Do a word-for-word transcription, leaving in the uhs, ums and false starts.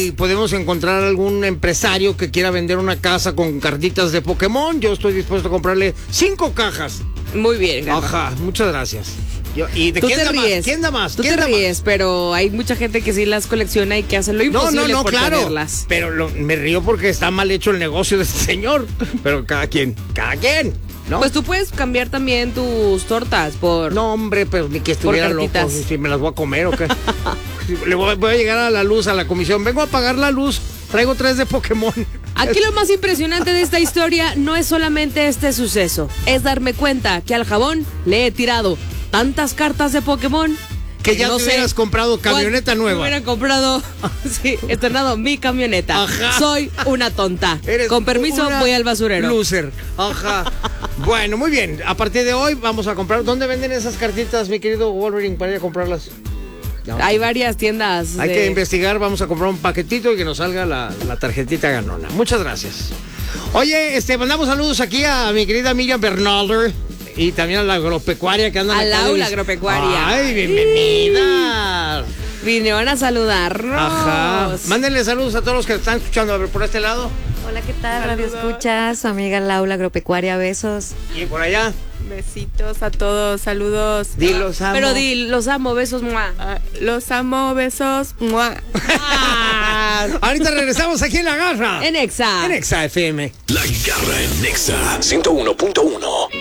Y podemos encontrar algún empresario que quiera vender una casa con cartitas de Pokémon. Yo estoy dispuesto a comprarle cinco cajas. Muy bien, Garra. Ajá, muchas gracias. Yo, ¿Y de Tú quién te da ríes. más? ¿Quién da más? Tú ¿Quién te da ríes, más? pero hay mucha gente que sí las colecciona y que hace lo No, imposible no, no, por claro. tenerlas. Pero lo- me río porque está mal hecho el negocio de este señor. Pero cada quien, cada quien, ¿no? Pues tú puedes cambiar también tus tortas por... No, hombre, pero ni que estuviera Por loco. cartitas. Si me las voy a comer o qué. Le voy, voy a llegar a la luz, a la comisión. Vengo a pagar la luz. Traigo tres de Pokémon. Aquí lo más impresionante de esta historia no es solamente este suceso, es darme cuenta que al jabón le he tirado tantas cartas de Pokémon Que ya no te sé hubieras comprado camioneta cuál- nueva. Me hubiera comprado, sí, estrenado mi camioneta. Ajá. Soy una tonta. Eres Con permiso, una voy al basurero. Loser. Ajá. Bueno, muy bien. A partir de hoy vamos a comprar. ¿Dónde venden esas cartitas, mi querido Wolverine, para ir a comprarlas? No. Hay varias tiendas. Hay de- que investigar, vamos a comprar un paquetito y que nos salga la, la tarjetita ganona. Muchas gracias. Oye, este, mandamos saludos aquí a mi querida Miriam Bernalder y también a la agropecuaria que andan Al acá de aula vis- agropecuaria. Ay, bienvenida. Vinieron a saludarnos. Ajá. Mándenle saludos a todos los que están escuchando. A ver, por este lado Hola, ¿qué tal? Radio Escuchas, su amiga Laura Agropecuaria, besos. y por allá. Besitos a todos, saludos. Di los amo. Pero di, los amo, besos, mua. Ah, los amo, besos. ¡Mua! Ah, ahorita regresamos aquí en La Garra. En Exa. En Exa F M. La Garra en Nexa ciento uno punto uno.